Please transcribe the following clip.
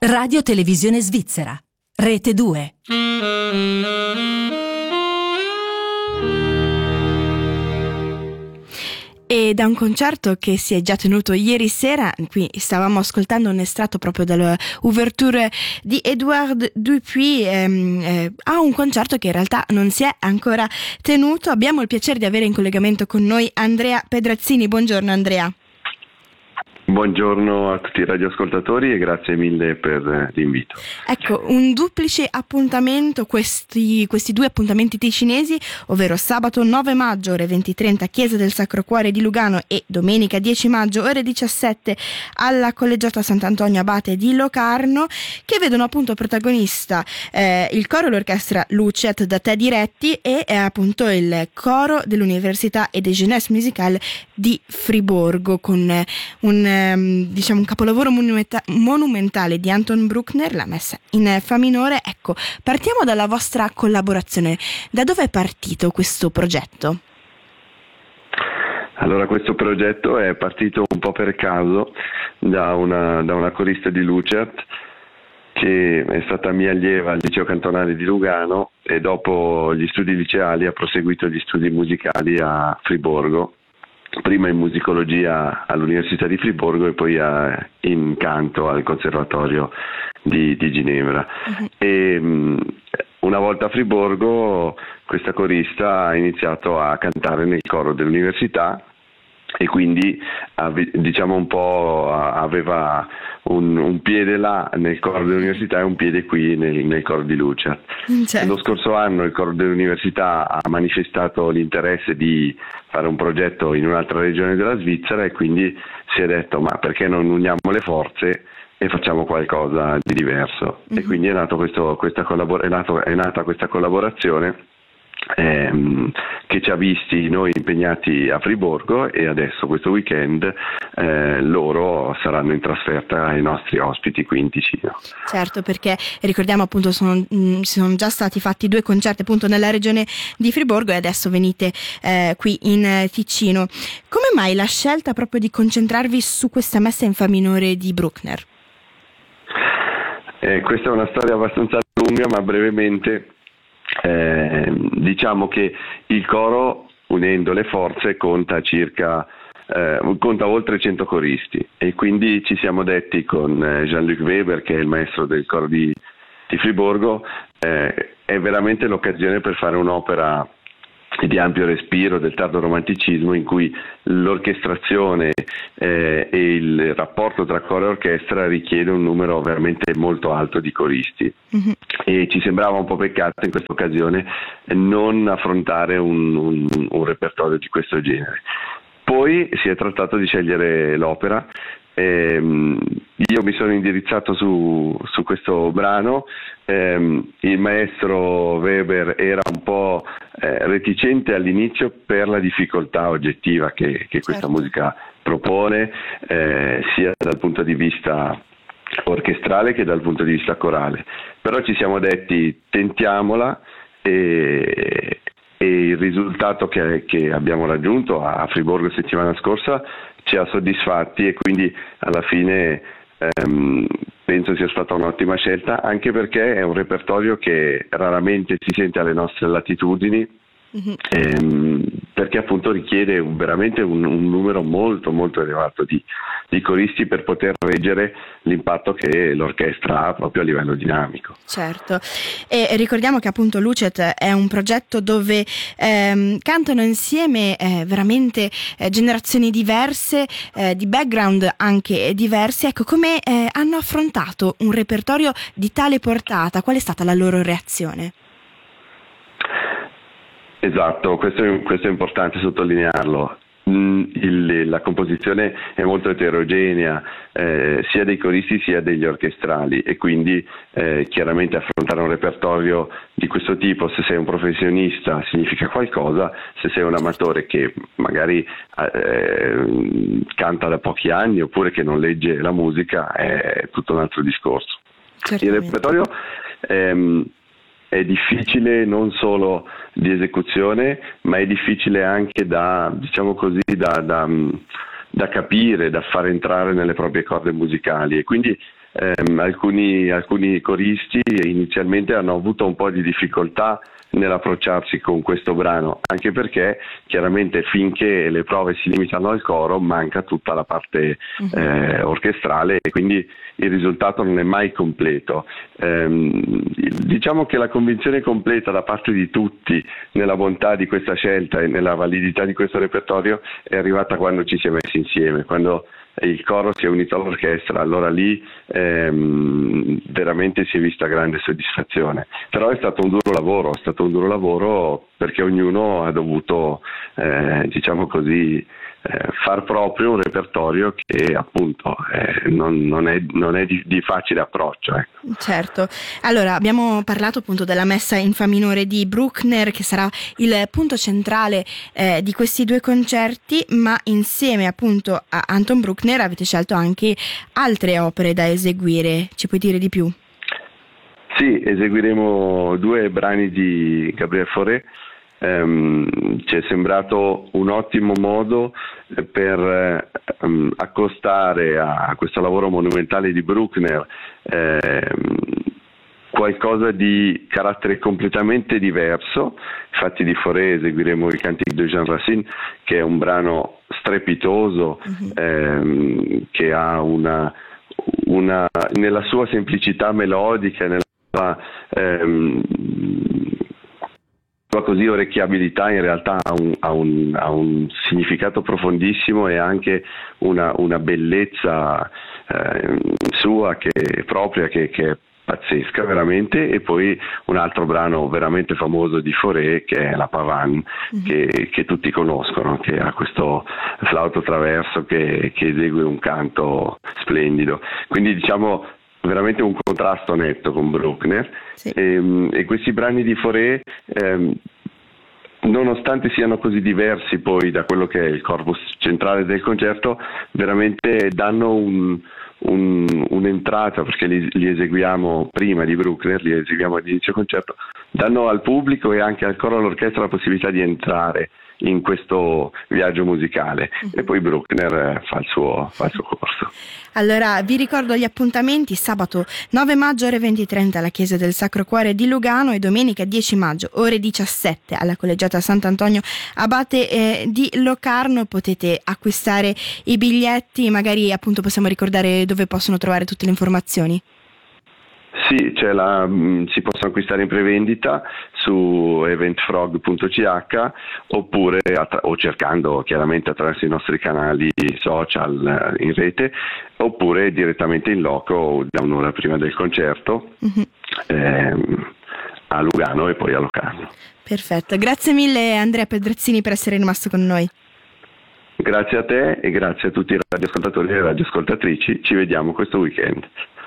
Radio Televisione Svizzera, Rete 2. E da un concerto che si è già tenuto ieri sera, qui stavamo ascoltando un estratto proprio dall'ouverture di Edouard Dupuis, a un concerto che in realtà non si è ancora tenuto. Abbiamo il piacere di avere in collegamento con noi Andrea Pedrazzini. Buongiorno Andrea. Buongiorno a tutti i radioascoltatori e grazie mille per l'invito. Ecco, un duplice appuntamento, questi due appuntamenti ticinesi, ovvero sabato 9 maggio ore 20:30 Chiesa del Sacro Cuore di Lugano e domenica 10 maggio ore 17 alla Collegiata Sant'Antonio Abate di Locarno, che vedono appunto protagonista il coro e l'orchestra Lucet da te diretti e appunto il coro dell'Università e des Jeunesse Musicale di Friburgo, con un capolavoro monumentale di Anton Bruckner, la messa in fa minore. Ecco, partiamo dalla vostra collaborazione. Da dove è partito questo progetto? Allora, questo progetto è partito un po' per caso da una corista di Lucet che è stata mia allieva al liceo cantonale di Lugano e dopo gli studi liceali ha proseguito gli studi musicali a Friburgo, prima in musicologia all'Università di Friburgo e poi in canto al Conservatorio di Ginevra. Uh-huh. E una volta a Friburgo questa corista ha iniziato a cantare nel coro dell'università e quindi aveva un piede là nel coro dell'università e un piede qui nel coro di Lucet. Certo. Lo scorso anno il coro dell'università ha manifestato l'interesse di fare un progetto in un'altra regione della Svizzera e quindi si è detto: ma perché non uniamo le forze e facciamo qualcosa di diverso? Mm-hmm. E quindi è nata questa collaborazione che ci ha visti noi impegnati a Friburgo e adesso questo weekend loro saranno in trasferta ai nostri ospiti qui in Ticino. Certo, perché ricordiamo appunto sono già stati fatti 2 concerti appunto nella regione di Friburgo e adesso venite qui in Ticino. Come mai la scelta proprio di concentrarvi su questa messa in fa minore di Bruckner? Questa è una storia abbastanza lunga, ma brevemente diciamo che il coro, unendo le forze, conta oltre 100 coristi e quindi ci siamo detti con Jean-Luc Weber, che è il maestro del coro di Friburgo, è veramente l'occasione per fare un'opera di ampio respiro del tardo romanticismo in cui l'orchestrazione e il rapporto tra coro e orchestra richiede un numero veramente molto alto di coristi. Mm-hmm. E ci sembrava un po' peccato in questa occasione non affrontare un repertorio di questo genere. Poi si è trattato di scegliere l'opera. Io mi sono indirizzato su questo brano. Il maestro Weber era un po' reticente all'inizio per la difficoltà oggettiva che questa musica propone, sia dal punto di vista orchestrale che dal punto di vista corale, però ci siamo detti tentiamola e il risultato che abbiamo raggiunto a Friburgo settimana scorsa ci ha soddisfatti e quindi alla fine penso sia stata un'ottima scelta, anche perché è un repertorio che raramente si sente alle nostre latitudini. Mm-hmm. Perché appunto richiede veramente un numero molto molto elevato di coristi per poter reggere l'impatto che l'orchestra ha proprio a livello dinamico. Certo, e ricordiamo che appunto Lucet è un progetto dove cantano insieme veramente generazioni diverse, di background anche diversi. Ecco, come hanno affrontato un repertorio di tale portata? Qual è stata la loro reazione? Esatto, questo è importante sottolinearlo. La composizione è molto eterogenea, sia dei coristi sia degli orchestrali e quindi chiaramente affrontare un repertorio di questo tipo, se sei un professionista, significa qualcosa, se sei un amatore che magari canta da pochi anni oppure che non legge la musica, è tutto un altro discorso. Il repertorio è difficile non solo di esecuzione, ma è difficile anche da capire, da far entrare nelle proprie corde musicali e quindi alcuni coristi inizialmente hanno avuto un po' di difficoltà nell'approcciarsi con questo brano, anche perché chiaramente finché le prove si limitano al coro manca tutta la parte orchestrale e quindi il risultato non è mai completo. Diciamo che la convinzione completa da parte di tutti nella bontà di questa scelta e nella validità di questo repertorio è arrivata quando ci si è messi insieme, quando il coro si è unito all'orchestra, allora lì veramente si è vista grande soddisfazione. Però è stato un duro lavoro perché ognuno ha dovuto, diciamo così, far proprio un repertorio che appunto non è di facile approccio. Ecco. Certo, allora abbiamo parlato appunto della messa in fa minore di Bruckner, che sarà il punto centrale di questi due concerti, ma insieme appunto a Anton Bruckner avete scelto anche altre opere da eseguire. Ci puoi dire di più? Sì, eseguiremo 2 brani di Gabriel Fauré. Ci è sembrato un ottimo modo per accostare a questo lavoro monumentale di Bruckner qualcosa di carattere completamente diverso. Infatti di Fauré eseguiremo il Cantique de Jean Racine, che è un brano strepitoso, che ha una nella sua semplicità melodica, nella sua così orecchiabilità, in realtà ha un significato profondissimo e anche una bellezza sua che è propria, che è pazzesca veramente. E poi un altro brano veramente famoso di Fauré, che è la Pavane, che tutti conoscono, che ha questo flauto traverso che esegue un canto splendido. Quindi diciamo veramente un contrasto netto con Bruckner. Sì. E questi brani di Fauré, nonostante siano così diversi poi da quello che è il corpus centrale del concerto, veramente danno un'entrata, perché li eseguiamo prima di Bruckner, li eseguiamo all'inizio concerto, danno al pubblico e anche al coro e all'orchestra la possibilità di entrare in questo viaggio musicale, e poi Bruckner fa il suo corso. Allora vi ricordo gli appuntamenti: sabato 9 maggio ore 20:30 alla Chiesa del Sacro Cuore di Lugano e domenica 10 maggio ore 17 alla Collegiata Sant'Antonio Abate di Locarno. Potete acquistare i biglietti, magari appunto possiamo ricordare dove possono trovare tutte le informazioni? Sì, si possono acquistare in prevendita su eventfrog.ch oppure o cercando chiaramente attraverso i nostri canali social in rete, oppure direttamente in loco da un'ora prima del concerto a Lugano e poi a Locarno. Perfetto, grazie mille Andrea Pedrezzini per essere rimasto con noi. Grazie a te e grazie a tutti i radioascoltatori e radioascoltatrici, ci vediamo questo weekend.